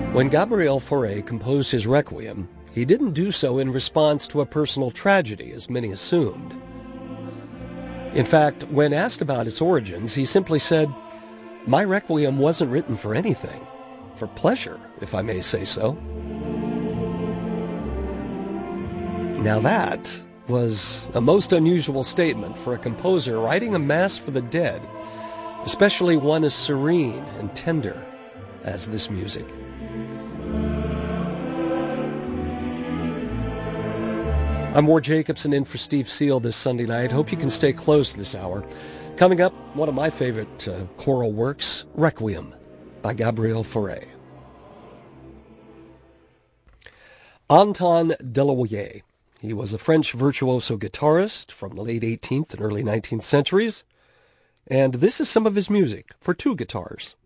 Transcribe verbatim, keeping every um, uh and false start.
When Gabriel Fauré composed his Requiem, he didn't do so in response to a personal tragedy, as many assumed. In fact, when asked about its origins, he simply said, "My Requiem wasn't written for anything, for pleasure, if I may say so." Now that was a most unusual statement for a composer writing a mass for the dead, especially one as serene and tender as this music. I'm Ward Jacobson in for Steve Seal this Sunday night. Hope you can stay close this hour. Coming up, one of my favorite uh, choral works, Requiem by Gabriel Fauré. Anton Delaunay. He was a French virtuoso guitarist from the late eighteenth and early nineteenth centuries, and this is some of his music for two guitars.